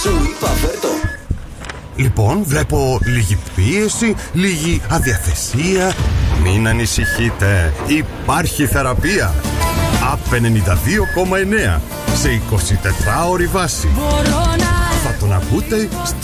Σου είπα φέρτο. Λοιπόν, βλέπω λίγη πίεση, λίγη αδιαθεσία. Μην ανησυχείτε, υπάρχει θεραπεία. ΑΠ 92,9 σε 24ωρη βάση. Θα τον ακούτε